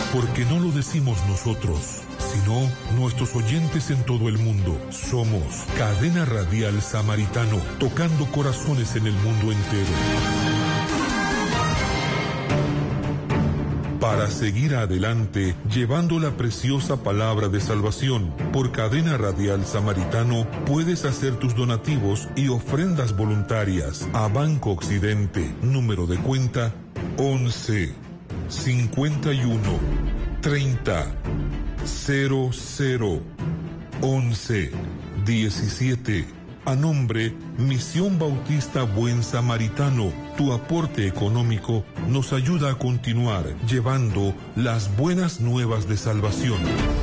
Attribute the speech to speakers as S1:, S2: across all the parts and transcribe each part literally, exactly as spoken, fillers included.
S1: Porque no lo decimos nosotros, sino nuestros oyentes en todo el mundo. Somos Cadena Radial Samaritano, tocando corazones en el mundo entero. Para seguir adelante, llevando la preciosa palabra de salvación, por Cadena Radial Samaritano puedes hacer tus donativos y ofrendas voluntarias a Banco Occidente, número de cuenta once, cincuenta y uno, treinta, cero cero, once, diecisiete. A nombre Misión Bautista Buen Samaritano, tu aporte económico nos ayuda a continuar llevando las buenas nuevas de salvación.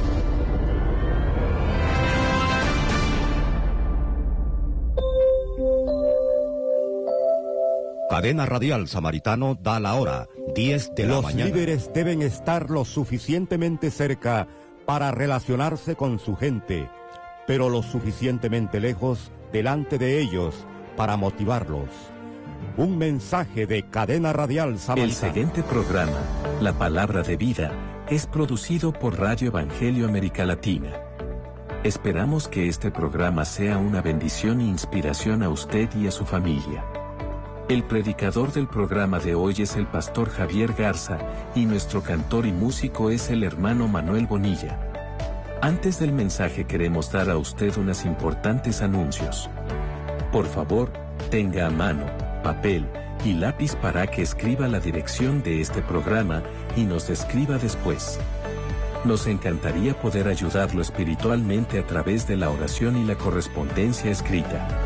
S2: Cadena Radial Samaritano da la hora, diez de la mañana.
S3: Los líderes deben estar lo suficientemente cerca para relacionarse con su gente, pero lo suficientemente lejos delante de ellos para motivarlos. Un mensaje de Cadena Radial Samaritano.
S4: El siguiente programa, La Palabra de Vida, es producido por Radio Evangelio América Latina. Esperamos que este programa sea una bendición e inspiración a usted y a su familia. El predicador del programa de hoy es el pastor Javier Garza, y nuestro cantor y músico es el hermano Manuel Bonilla. Antes del mensaje queremos dar a usted unos importantes anuncios. Por favor, tenga a mano, papel y lápiz para que escriba la dirección de este programa y nos describa después. Nos encantaría poder ayudarlo espiritualmente a través de la oración y la correspondencia escrita.